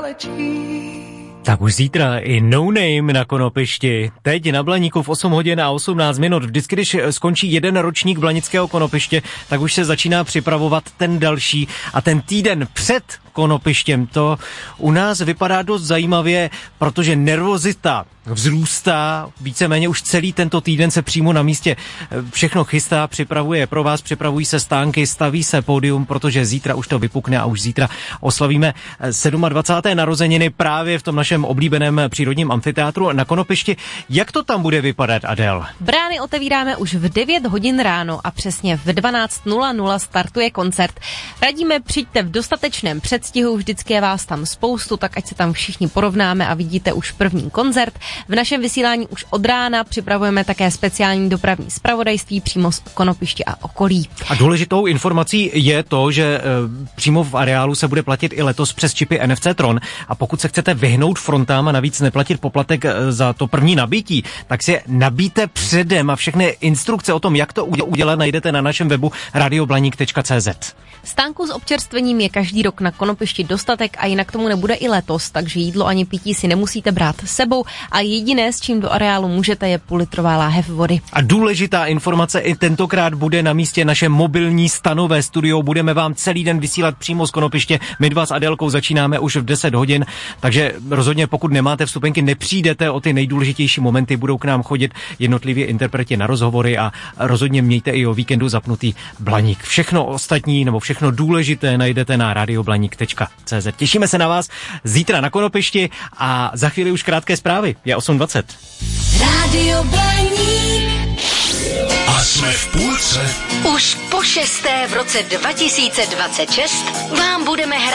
Tak už zítra i No Name na Konopišti. Teď na Blaníku v 8 hodin a 18 minut. Vždycky, když skončí jeden ročník Blanického Konopiště, tak už se začíná připravovat ten další. A ten týden před Konopištěm to u nás vypadá dost zajímavě, protože nervozita vzrůstá. Víceméně už celý tento týden se přímo na místě všechno chystá, připravuje pro vás, připravují se stánky, staví se pódium, protože zítra už to vypukne a už zítra oslavíme 27. narozeniny právě v tom našem oblíbeném přírodním amfiteátru na Konopišti. Jak to tam bude vypadat, Adel? Brány otevíráme už v 9 hodin ráno a přesně v 12:00 startuje koncert. Radíme, přijďte v dostatečném předstihu, vždycky je vás tam spoustu, tak ať se tam všichni porovnáme a vidíte už první koncert. V našem vysílání už od rána připravujeme také speciální dopravní zpravodajství přímo z Konopiště a okolí. A důležitou informací je to, že přímo v areálu se bude platit i letos přes čipy NFC Tron a pokud se chcete vyhnout frontám a navíc neplatit poplatek za to první nabití, tak si je nabíte předem a všechny instrukce o tom, jak to udělat, najdete na našem webu radioblaník.cz. Stánků s občerstvením je každý rok na Konopišti dostatek a jinak tomu nebude i letos, takže jídlo ani pití si nemusíte brát sebou a jediné, s čím do areálu můžete, je půlitrová láhev vody. A důležitá informace, i tentokrát bude na místě naše mobilní stanové studio. Budeme vám celý den vysílat přímo z Konopiště. My dva s Adélkou začínáme už v 10 hodin, takže rozhodně pokud nemáte vstupenky, nepřijdete o ty nejdůležitější momenty, budou k nám chodit jednotliví interpreti na rozhovory a rozhodně mějte i o víkendu zapnutý Blaník. Všechno ostatní nebo všechno důležité najdete na radioblaník.cz. Těšíme se na vás zítra na Konopišti a za chvíli už krátké zprávy. Je 8:20. Rádio Blaník. A jsme v půlce. Už po 6. v roce 2026 vám budeme hrát